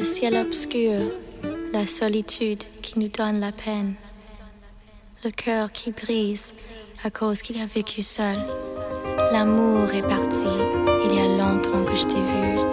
Le ciel obscur, la solitude qui nous donne la peine, le cœur qui brise à cause qu'il a vécu seul. L'amour est parti, il y a longtemps que je t'ai vu.